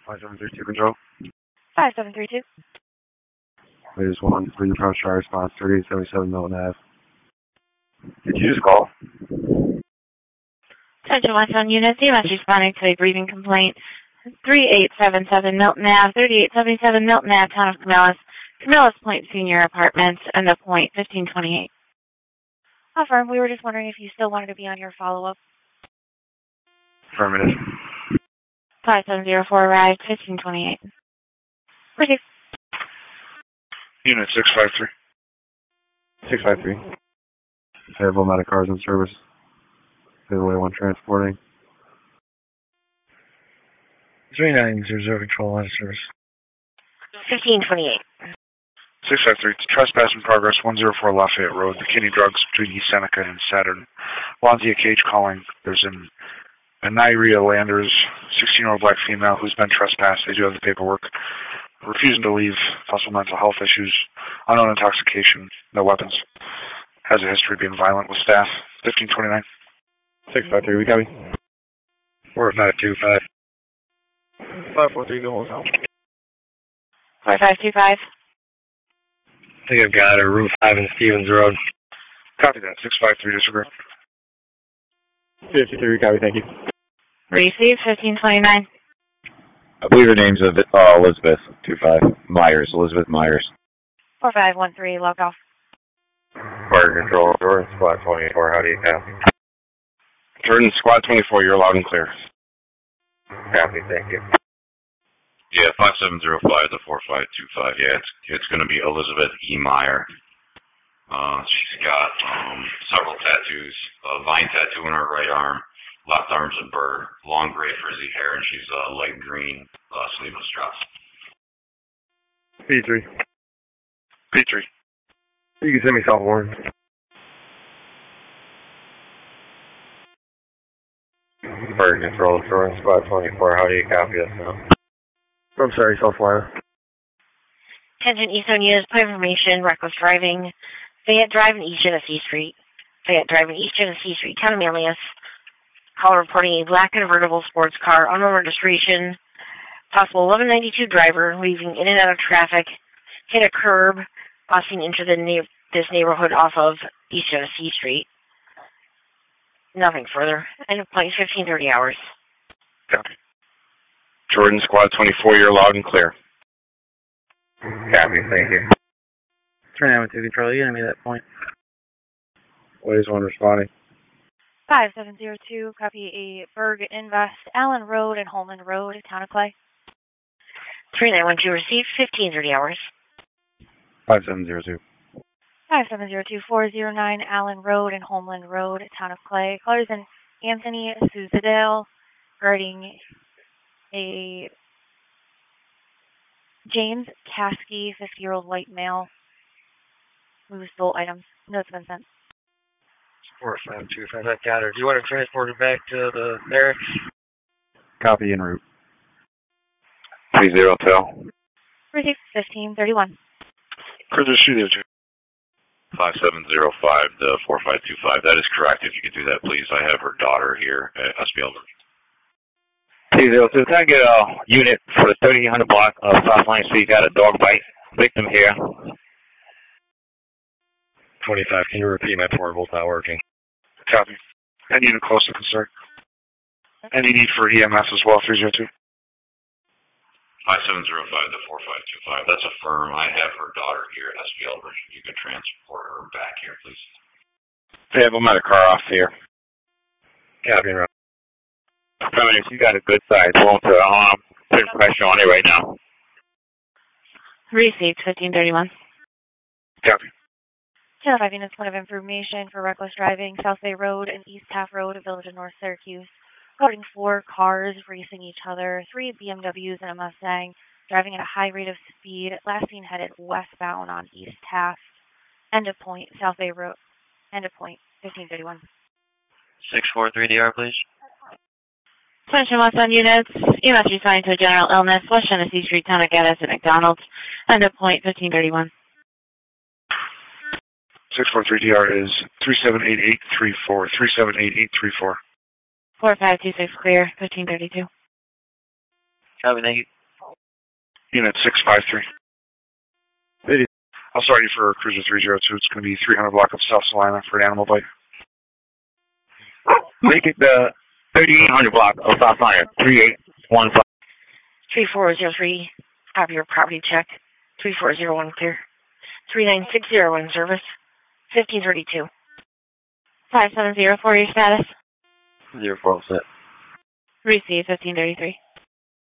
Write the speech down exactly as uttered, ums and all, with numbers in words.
five seven three two control. five seven three two. Latest one for your power star response, thirty-eight seventy-seven Milton Ave. Did you just call? Attention Westbound units, E M S responding to a breathing complaint. thirty-eight seventy-seven Milton Ave, thirty-eight seventy-seven Milton Ave, Town of Camillus. Camillus Point Senior Apartments, and the point fifteen twenty-eight. Affirm, we were just wondering if you still wanted to be on your follow-up. Affirmative. five seven zero four arrived, fifteen twenty-eight. Receive. Unit six five three. six five three. Available amount of cars in service. Available one transporting. three nine zero zero control line of service. fifteen twenty-eight. six five three. Trespass in progress, one oh four Lafayette Road, McKinney Drugs between East Seneca and Saturn. Lonzia Cage calling. There's an Aniria Landers, sixteen-year-old black female who's been trespassed. They do have the paperwork. Refusing to leave, possible mental health issues, unknown intoxication, no weapons. Has a history of being violent with staff. fifteen twenty-nine. six five three, we got me. four five two five. five four three, go home. four five two five. I think I've got a roof five in Stevens Road. Copy that. six five three, disagree. fifty-three, we got me, thank you. Receive, fifteen twenty-nine. I believe her name's uh, Elizabeth, two five. Myers, Elizabeth Myers. four five one three, log off. Fire control, Jordan, squad twenty-four, how do you copy? Jordan, squad twenty-four, you're loud and clear. Copy, thank you. Yeah, five seven zero five to four five two five. Yeah, it's it's going to be Elizabeth E. Meyer. Uh, she's got um, several tattoos, a vine tattoo on her right arm, left arm's a bird, long gray frizzy hair, and she's uh, light green uh, sleeveless dress. P three. P three. You can send me self-warrant. Fire control, Jordan, squad twenty-four, how do you copy us now? I'm sorry, self-warrant. Attention Eastern units, point information, reckless driving. Fayette Drive and East Genesee Street. Fayette Drive and East Genesee Street, Town of Manlius. Caller reporting a black convertible sports car, unknown registration. Possible eleven ninety-two driver, weaving in and out of traffic. Hit a curb, crossing into the na- this neighborhood off of East Genesee Street. Nothing further. End of point fifteen thirty hours. Copy. Jordan, squad twenty-four, you're loud and clear. Copy, thank you. Turn that one to control, you enemy that point. Latest one responding. five seven zero two, copy a Berg Invest, Allen Road and Holman Road, Town of Clay. three nine one two received, fifteen thirty hours. five seven zero two. five seven zero two four zero nine, Allen Road and Homeland Road, Town of Clay. Callers in Anthony Sousadale regarding a James Caskey, fifty-year-old white male who stole items. Notes have been sent. four five two five, I got her. Do you want to transport her back to the barracks? Copy en route. three zero tell. Receive fifteen thirty-one. Cruiser Studio two. five seven zero five to four five two five. That is correct. If you could do that, please. I have her daughter here at S B L. three zero two, can I get a unit for the thirty-eight hundred block of South Line Street? Got a dog bite victim here. twenty-five, can you repeat? My portable's not working. Copy. Any unit close to concern. Any need for E M S as well, three zero two. five seven zero five to four five two five. That's a firm. I have her daughter here at S B L. If you could transport her back here, please. They have a medical car off here. Copy, Rob. Affirmative, you got a good size. Won't put um, putting pressure on it right now. Received fifteen thirty-one. Copy. Channel five units, point of information for reckless driving, South Bay Road and East Taft Road, Village of North Syracuse. Reporting four cars racing each other, three B M Ws and a Mustang, driving at a high rate of speed, last seen headed westbound on East Taft. End of point, South Bay Road. End of point, fifteen thirty-one. six four three D R, please. Attention Westbound units, you must be assigned to a general illness, West Genesee Street, Town of Geddes at McDonald's. End of point, fifteen thirty-one. six four three D R is three seven eight eight three four, three seven eight eight three four. four five two six clear, fifteen thirty-two. Copy, thank you. Unit six five three. City. I'll start you for Cruiser three zero two. It's going to be three hundred block of South Salina for an animal bite. Make it the thirty-eight hundred block of South Salina, three eight one five. three four zero three, copy your property check. three four zero one clear. three nine six zero one service. fifteen thirty-two. five seven zero four, your status. Zero four set. Receive fifteen thirty-three.